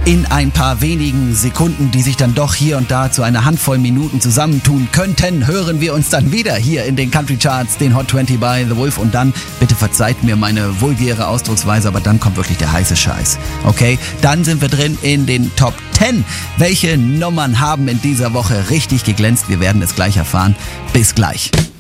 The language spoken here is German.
in ein paar wenigen Sekunden, die sich dann doch hier und da zu einer Handvoll Minuten zusammentun könnten, hören wir uns dann wieder hier in den Country Charts, den Hot 20 bei The Wolf. Und dann, bitte verzeiht mir meine vulgäre Ausdrucksweise, aber dann kommt wirklich der heiße Scheiß. Okay, dann sind wir drin in den Top 10. Welche Nummern haben in dieser Woche richtig geglänzt? Wir werden es gleich erfahren. Bis gleich.